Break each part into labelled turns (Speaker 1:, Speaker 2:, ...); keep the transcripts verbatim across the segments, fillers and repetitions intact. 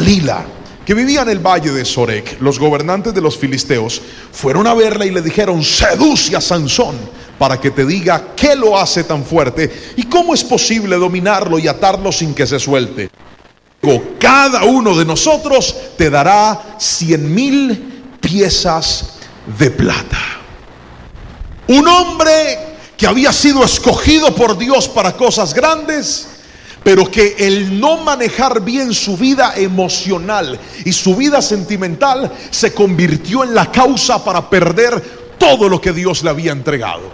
Speaker 1: Dalila, que vivía en el valle de Sorek. Los gobernantes de los filisteos fueron a verla y le dijeron: seduce a Sansón para que te diga qué lo hace tan fuerte y cómo es posible dominarlo y atarlo sin que se suelte. Cada uno de nosotros te dará cien mil piezas de plata. Un hombre que había sido escogido por Dios para cosas grandes, pero que el no manejar bien su vida emocional y su vida sentimental se convirtió en la causa para perder todo lo que Dios le había entregado.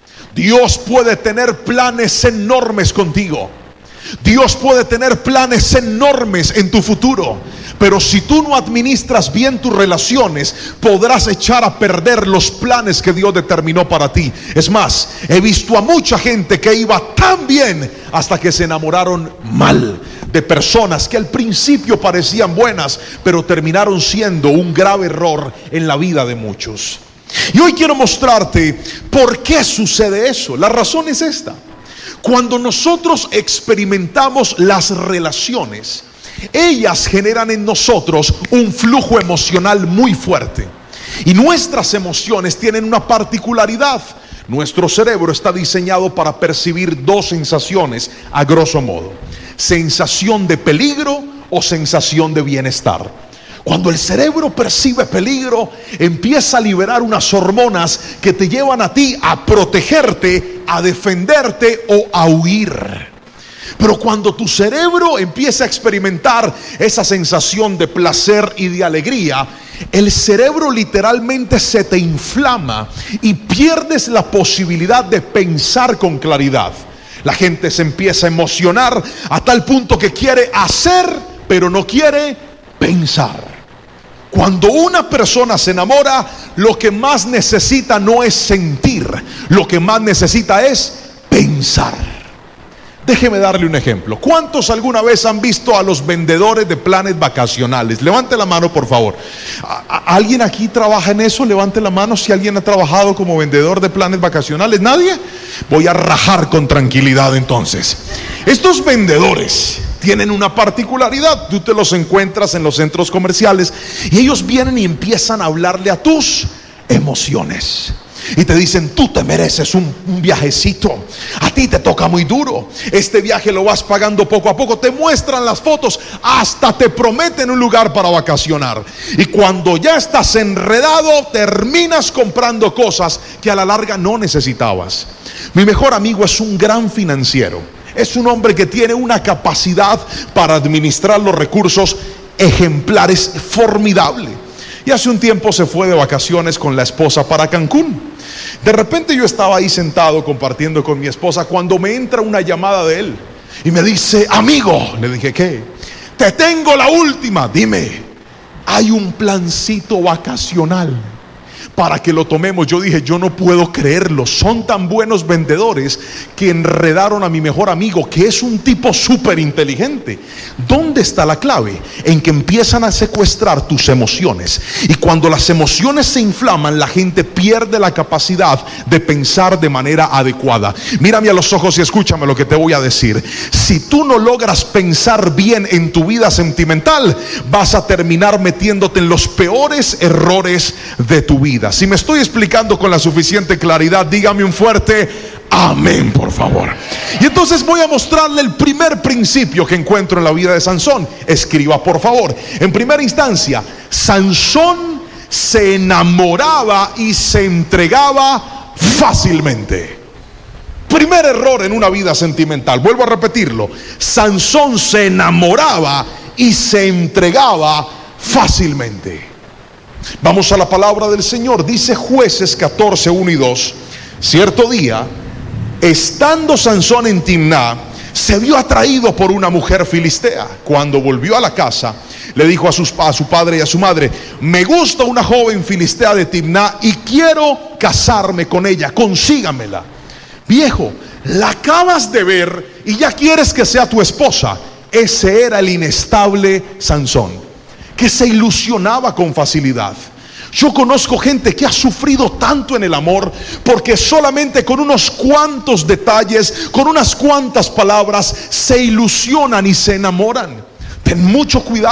Speaker 1: Dios puede tener planes enormes contigo. Dios puede tener planes enormes en tu futuro, pero si tú no administras bien tus relaciones, podrás echar a perder los planes que Dios determinó para ti. Es más, he visto a mucha gente que iba tan bien hasta que se enamoraron mal de personas que al principio parecían buenas, pero terminaron siendo un grave error en la vida de muchos. Y hoy quiero mostrarte por qué sucede eso. La razón es esta: cuando nosotros experimentamos las relaciones, ellas generan en nosotros un flujo emocional muy fuerte. Y nuestras emociones tienen una particularidad. Nuestro cerebro está diseñado para percibir dos sensaciones a grosso modo: sensación de peligro o sensación de bienestar. Cuando el cerebro percibe peligro, empieza a liberar unas hormonas que te llevan a ti a protegerte, a defenderte o a huir. Pero cuando tu cerebro empieza a experimentar esa sensación de placer y de alegría, el cerebro literalmente se te inflama y pierdes la posibilidad de pensar con claridad. La gente se empieza a emocionar a tal punto que quiere hacer, pero no quiere pensar. Cuando una persona se enamora, lo que más necesita no es sentir, lo que más necesita es pensar. Déjeme darle un ejemplo. ¿Cuántos alguna vez han visto a los vendedores de planes vacacionales? Levante la mano, por favor. ¿Alguien aquí trabaja en eso? Levante la mano si alguien ha trabajado como vendedor de planes vacacionales. ¿Nadie? Voy a rajar con tranquilidad entonces. Estos vendedores tienen una particularidad. Tú te los encuentras en los centros comerciales y ellos vienen y empiezan a hablarle a tus emociones. Y te dicen: tú te mereces un, un viajecito, a ti te toca muy duro, este viaje lo vas pagando poco a poco. Te muestran las fotos, hasta te prometen un lugar para vacacionar. Y cuando ya estás enredado, terminas comprando cosas que a la larga no necesitabas. Mi mejor amigo es un gran financiero. Es un hombre que tiene una capacidad para administrar los recursos ejemplares, formidable. Y hace un tiempo se fue de vacaciones con la esposa para Cancún. De repente yo estaba ahí sentado compartiendo con mi esposa cuando me entra una llamada de él y me dice: amigo. Le dije: ¿qué? Te tengo la última. Dime, hay un plancito vacacional para que lo tomemos. Yo dije: yo no puedo creerlo. Son tan buenos vendedores que enredaron a mi mejor amigo, que es un tipo súper inteligente. ¿Dónde está la clave? En que empiezan a secuestrar tus emociones. Y cuando las emociones se inflaman, la gente pierde la capacidad de pensar de manera adecuada. Mírame a los ojos y escúchame lo que te voy a decir. Si tú no logras pensar bien en tu vida sentimental, vas a terminar metiéndote en los peores errores de tu vida. Si me estoy explicando con la suficiente claridad, dígame un fuerte amén, por favor. Y entonces voy a mostrarle el primer principio que encuentro en la vida de Sansón. Escriba, por favor. En primera instancia, Sansón se enamoraba y se entregaba fácilmente. Primer error en una vida sentimental. Vuelvo a repetirlo. Sansón se enamoraba y se entregaba fácilmente. Vamos a la palabra del Señor. Dice Jueces catorce, uno y dos: cierto día, estando Sansón en Timná, se vio atraído por una mujer filistea. Cuando volvió a la casa, le dijo a, sus, a su padre y a su madre: me gusta una joven filistea de Timná y quiero casarme con ella, consígamela. Viejo, la acabas de ver y ya quieres que sea tu esposa. Ese era el inestable Sansón, que se ilusionaba con facilidad. Yo conozco gente que ha sufrido tanto en el amor porque solamente con unos cuantos detalles, con unas cuantas palabras, se ilusionan y se enamoran. Ten mucho cuidado.